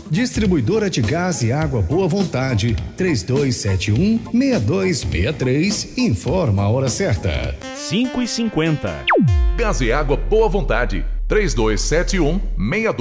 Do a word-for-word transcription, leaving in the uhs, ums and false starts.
Distribuidora de Gás e Água Boa Vontade, três dois sete um, seis dois seis três, informa a hora certa. cinco e cinquenta. Gás e Água Boa Vontade, três dois sete um, seis dois